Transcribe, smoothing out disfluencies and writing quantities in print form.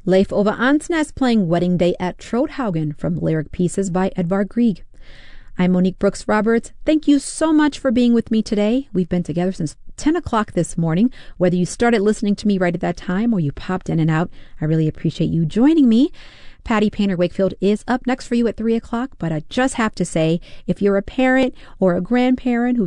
Leif Ove Ansnes playing Wedding Day at Trollhaugen from Lyric Pieces by Edvard Grieg. I'm Monique Brooks Roberts. Thank you so much for being with me today. We've been together since 10 o'clock this morning. Whether you started listening to me right at that time or you popped in and out, I really appreciate you joining me. Patty Painter Wakefield is up next for you at 3 o'clock, but I just have to say, if you're a parent or a grandparent who